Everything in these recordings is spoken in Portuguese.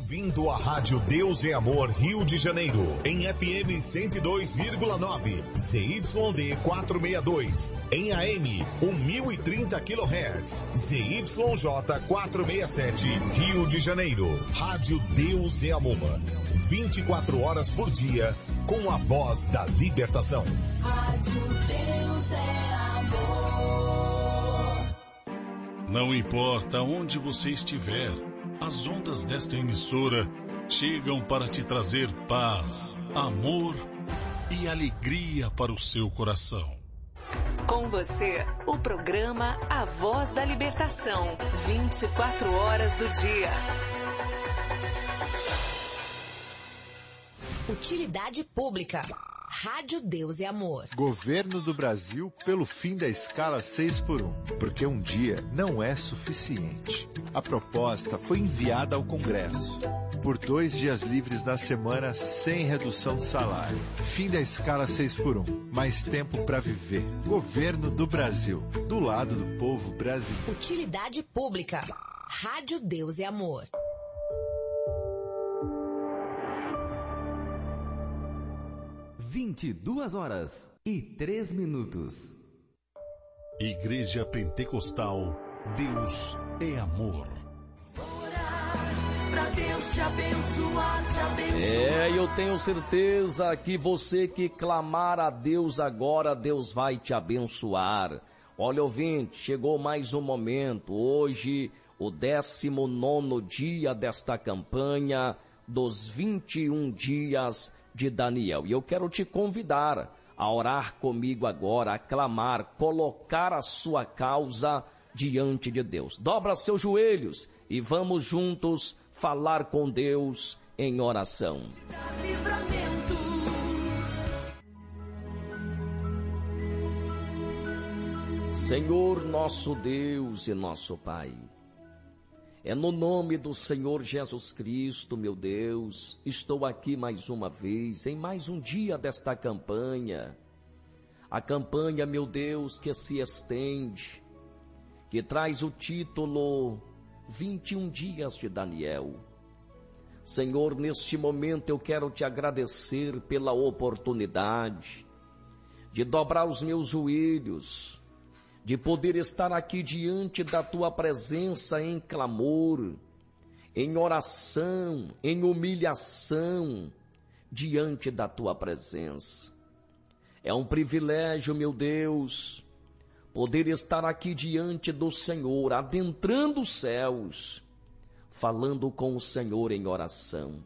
ouvindo a Rádio Deus é Amor Rio de Janeiro, em FM 102,9, ZYD 462, em AM 1030 kHz, ZYJ 467, Rio de Janeiro. Rádio Deus é Amor, 24 horas por dia, com a voz da libertação. Rádio Deus é Amor. Não importa onde você estiver, as ondas desta emissora chegam para te trazer paz, amor e alegria para o seu coração. Com você, o programa A Voz da Libertação, 24 horas do dia. Utilidade pública. Rádio Deus é Amor. Governo do Brasil pelo fim da escala 6x1, porque um dia não é suficiente. A proposta foi enviada ao Congresso. Por 2 dias livres na semana sem redução de salário. Fim da escala 6x1. Mais tempo para viver. Governo do Brasil. Do lado do povo brasileiro. Utilidade pública. Rádio Deus é Amor. 22h03. Igreja Pentecostal, Deus é Amor. Pra Deus te abençoar, te abençoar. Eu tenho certeza que você que clamar a Deus agora, Deus vai te abençoar. Olha, ouvinte, chegou mais um momento. Hoje, o 19º dia desta campanha dos 21 dias de Daniel. E eu quero te convidar a orar comigo agora, a clamar, colocar a sua causa diante de Deus. Dobra seus joelhos e vamos juntos falar com Deus em oração. Senhor nosso Deus e nosso Pai, é no nome do Senhor Jesus Cristo, meu Deus, estou aqui mais uma vez, em mais um dia desta campanha. A campanha, meu Deus, que se estende, que traz o título 21 dias de Daniel. Senhor, neste momento eu quero te agradecer pela oportunidade de dobrar os meus joelhos, de poder estar aqui diante da tua presença em clamor, em oração, em humilhação, diante da tua presença. É um privilégio, meu Deus, poder estar aqui diante do Senhor, adentrando os céus, falando com o Senhor em oração.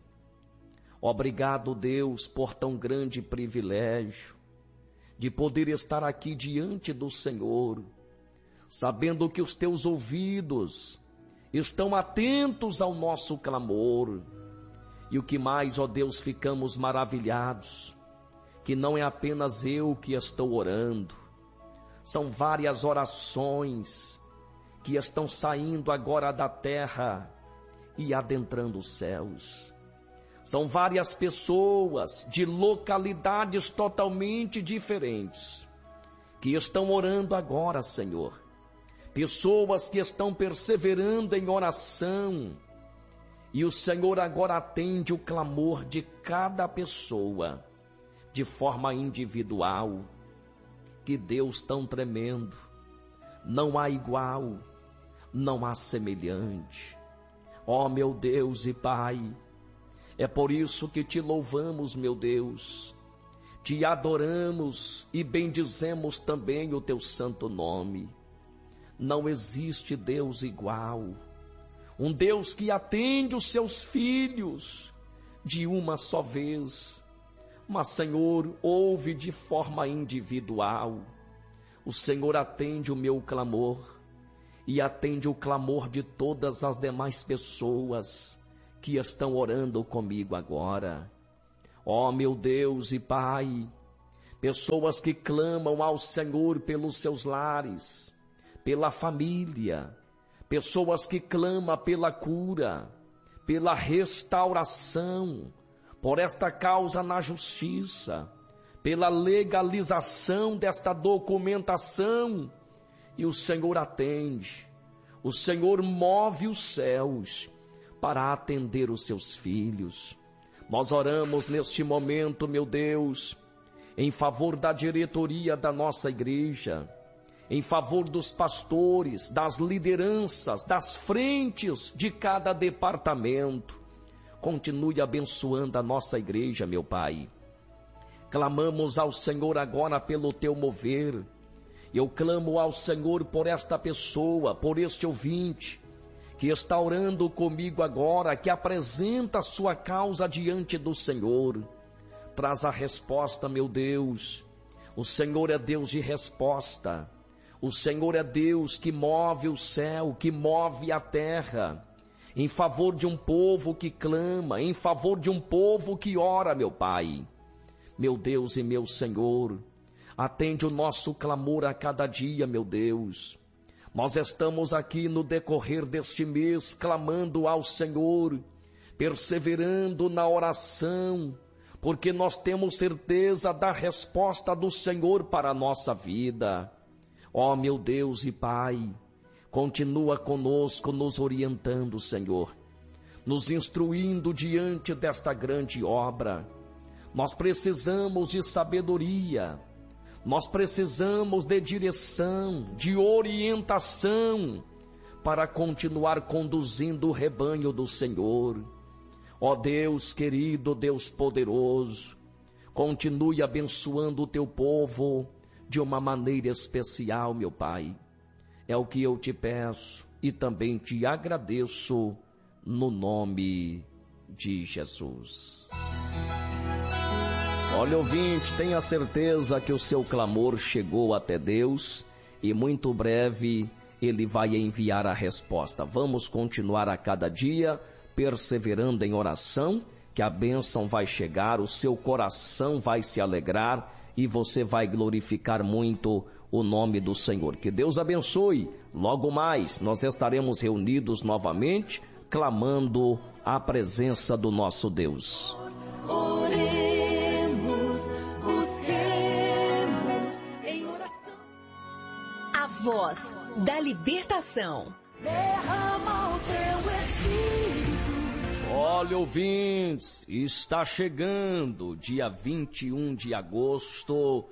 Obrigado, Deus, por tão grande privilégio de poder estar aqui diante do Senhor, sabendo que os teus ouvidos estão atentos ao nosso clamor. E o que mais, ó Deus, ficamos maravilhados, que não é apenas eu que estou orando, são várias orações que estão saindo agora da terra e adentrando os céus. São várias pessoas de localidades totalmente diferentes que estão orando agora, Senhor. Pessoas que estão perseverando em oração. E o Senhor agora atende o clamor de cada pessoa de forma individual. Que Deus tão tremendo. Não há igual, não há semelhante. Ó meu Deus e Pai, é por isso que te louvamos, meu Deus, te adoramos e bendizemos também o teu santo nome. Não existe Deus igual, um Deus que atende os seus filhos de uma só vez, mas, Senhor, ouve de forma individual. O Senhor atende o meu clamor e atende o clamor de todas as demais pessoas que estão orando comigo agora. Ó meu Deus e Pai, pessoas que clamam ao Senhor pelos seus lares, pela família, pessoas que clamam pela cura, pela restauração, por esta causa na justiça, pela legalização desta documentação, e o Senhor atende, o Senhor move os céus, para atender os seus filhos. Nós oramos neste momento, meu Deus, em favor da diretoria da nossa igreja, em favor dos pastores, das lideranças, das frentes de cada departamento. Continue abençoando a nossa igreja, meu Pai. Clamamos ao Senhor agora pelo teu mover. Eu clamo ao Senhor por esta pessoa, por este ouvinte, que está orando comigo agora, que apresenta a sua causa diante do Senhor. Traz a resposta, meu Deus. O Senhor é Deus de resposta. O Senhor é Deus que move o céu, que move a terra, em favor de um povo que clama, em favor de um povo que ora, meu Pai. Meu Deus e meu Senhor, atende o nosso clamor a cada dia, meu Deus. Nós estamos aqui no decorrer deste mês clamando ao Senhor, perseverando na oração, porque nós temos certeza da resposta do Senhor para a nossa vida. Ó meu Deus e Pai, continua conosco, nos orientando, Senhor, nos instruindo diante desta grande obra. Nós precisamos de sabedoria, nós precisamos de direção, de orientação, para continuar conduzindo o rebanho do Senhor. Ó Deus querido, Deus poderoso, continue abençoando o teu povo de uma maneira especial, meu Pai. É o que eu te peço e também te agradeço no nome de Jesus. Olha, ouvinte, tenha certeza que o seu clamor chegou até Deus e muito breve Ele vai enviar a resposta. Vamos continuar a cada dia perseverando em oração, que a bênção vai chegar, o seu coração vai se alegrar e você vai glorificar muito o nome do Senhor. Que Deus abençoe. Logo mais nós estaremos reunidos novamente, clamando a presença do nosso Deus. Oremos, busquemos em oração. A voz da libertação. Derrama o teu Espírito. Olha, ouvintes, está chegando dia 21 de agosto,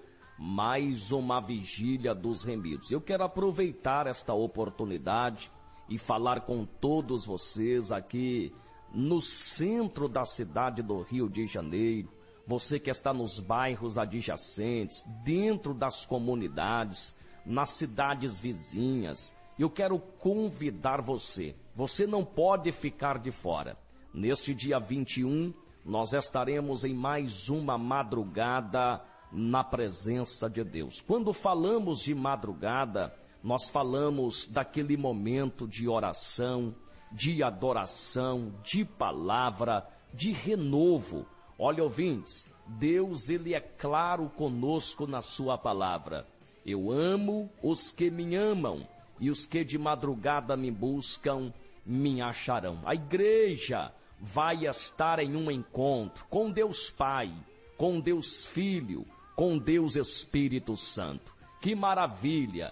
mais uma vigília dos remidos. Eu quero aproveitar esta oportunidade e falar com todos vocês aqui no centro da cidade do Rio de Janeiro, você que está nos bairros adjacentes, dentro das comunidades, nas cidades vizinhas. Eu quero convidar você, você não pode ficar de fora. Neste dia 21, nós estaremos em mais uma madrugada na presença de Deus. Quando falamos de madrugada, nós falamos daquele momento de oração, de adoração, de palavra, de renovo. Olha, ouvintes, Deus, Ele é claro conosco na sua palavra. Eu amo os que me amam, e os que de madrugada me buscam, me acharão. A igreja vai estar em um encontro com Deus Pai, com Deus Filho, com Deus Espírito Santo. Que maravilha!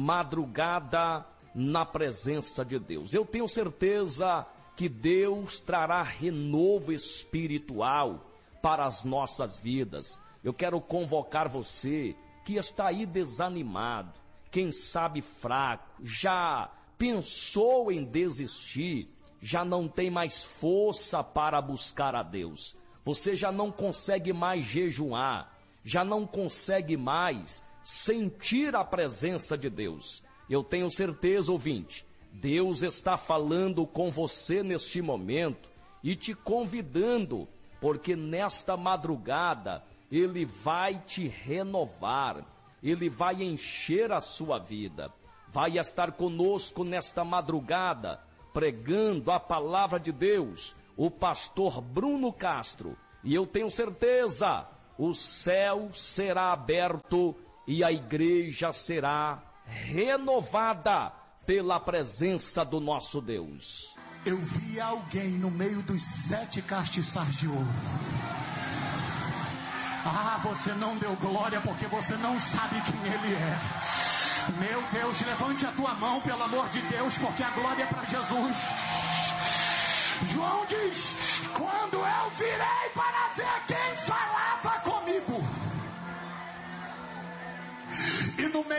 Madrugada na presença de Deus. Eu tenho certeza que Deus trará renovo espiritual para as nossas vidas. Eu quero convocar você que está aí desanimado, quem sabe fraco, já pensou em desistir, já não tem mais força para buscar a Deus. Você já não consegue mais jejuar, já não consegue mais sentir a presença de Deus. Eu tenho certeza, ouvinte, Deus está falando com você neste momento e te convidando, porque nesta madrugada Ele vai te renovar, Ele vai encher a sua vida. Vai estar conosco nesta madrugada, pregando a palavra de Deus, o pastor Bruno Castro. E eu tenho certeza, o céu será aberto e a igreja será renovada pela presença do nosso Deus. Eu vi alguém no meio dos 7 castiçais de ouro. Ah, você não deu glória porque você não sabe quem Ele é. Meu Deus, levante a tua mão, pelo amor de Deus, porque a glória é para Jesus. João diz: quando eu virei para ver quem falava comigo, e no meio